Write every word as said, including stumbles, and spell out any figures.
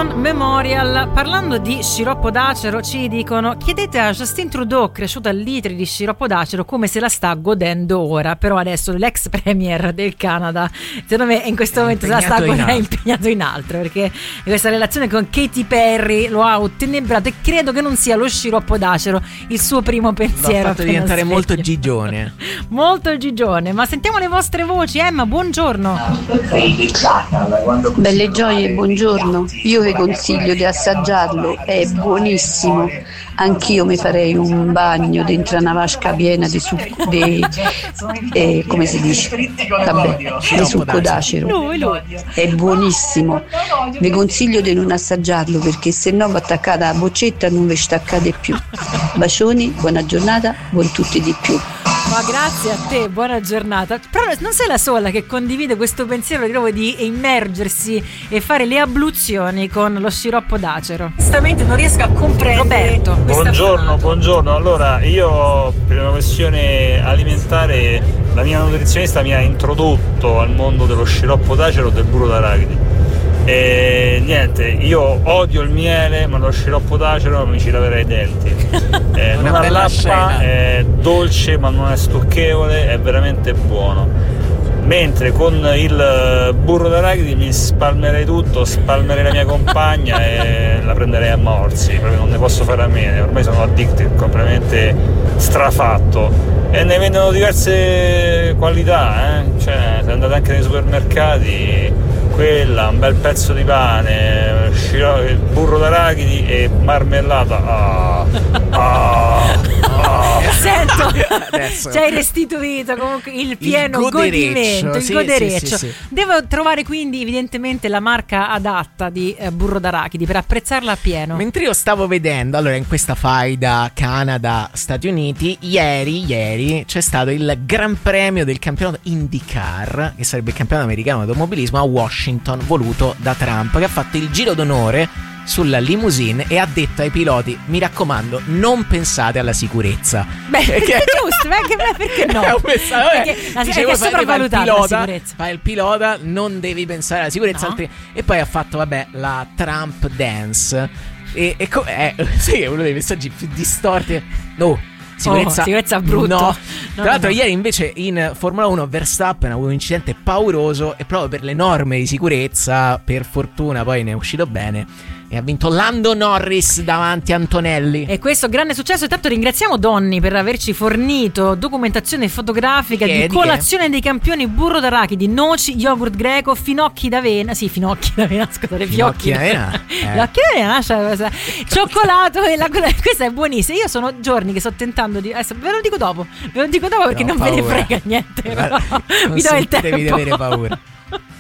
Washington Memorial. Parlando di sciroppo d'acero, ci dicono: chiedete a Justin Trudeau, cresciuto a litri di sciroppo d'acero, come se la sta godendo ora. Però adesso l'ex premier del Canada, secondo me in questo è momento se la sta godendo, è impegnato in altro, perché questa relazione con Katy Perry lo ha ottenebrato e credo che non sia lo sciroppo d'acero il suo primo pensiero. L'ha fatto diventare sveglia. molto gigione. Molto gigione. Ma sentiamo le vostre voci. Emma, buongiorno. Belle gioie, buongiorno. Io vi consiglio di assaggiarlo, è buonissimo. Anch'io mi farei un bagno dentro una vasca piena di succo di, eh, come si dice? Vabbè, di succo d'acero. Lui, lui. È buonissimo. Vi consiglio di non assaggiarlo perché se no va attaccata la boccetta e non vi staccate più. Bacioni, buona giornata, buon tutti di più. Ma grazie a te, buona giornata. Però non sei la sola che condivide questo pensiero di nuovo di immergersi e fare le abluzioni con lo sciroppo d'acero. Onestamente non riesco a comprendere. Roberto, buongiorno, buongiorno. Allora, io per una questione alimentare, la mia nutrizionista mi ha introdotto al mondo dello sciroppo d'acero e del burro d'arachidi. E niente, io odio il miele, ma lo sciroppo d'acero mi ci laverei i denti. Eh, non ha l'acqua, è dolce ma non è stucchevole, è veramente buono. Mentre con il burro d'arachidi mi spalmerei tutto, spalmerei la mia compagna e la prenderei a morsi, proprio non ne posso fare a meno, ormai sono addicted, completamente strafatto. E ne vendono diverse qualità, eh? Cioè, se andate anche nei supermercati, quella, un bel pezzo di pane, il burro d'arachidi e marmellata. Ah, ah, ah. Sento, Adesso. ci hai restituito comunque il pieno Il godereccio, godimento, il sì, godereccio. sì, sì, sì. Devo trovare quindi evidentemente la marca adatta di eh, burro d'arachidi per apprezzarla appieno. Mentre io stavo vedendo, allora in questa faida Canada-Stati Uniti, ieri, ieri c'è stato il Gran Premio del campionato IndyCar, che sarebbe il campionato americano di automobilismo a Washington, voluto da Trump, che ha fatto il giro d'onore sulla limousine e ha detto ai piloti: mi raccomando, non pensate alla sicurezza. Beh, perché... è giusto, perché, perché no? È pensato, perché la, dice, è sopravvalutata la sicurezza. Fai il pilota, non devi pensare alla sicurezza, No. altri... E poi ha fatto, vabbè, la Trump Dance. E, e co- eh, sì, è uno dei messaggi più distorti. No, sicurezza, oh, sicurezza brutto. No. No, Tra l'altro no. ieri invece in Formula uno Verstappen ha avuto un incidente pauroso e proprio per le norme di sicurezza, per fortuna poi ne è uscito bene e ha vinto Lando Norris davanti a Antonelli. E questo grande successo. Intanto ringraziamo Donny per averci fornito documentazione fotografica Di di, che? Di colazione dei campioni, burro d'arachidi, noci, yogurt greco, finocchi d'avena. Sì, finocchi d'avena, scusate, Finocchi fiocchi d'avena? Eh. Finocchi d'avena, cioè, questa- cioccolato e la, questa è buonissima. Io sono giorni che sto tentando di adesso ve lo dico dopo. Ve lo dico dopo perché No, non ve ne paura. frega niente. Guarda, Però vi do il consentitevi tempo. di avere paura.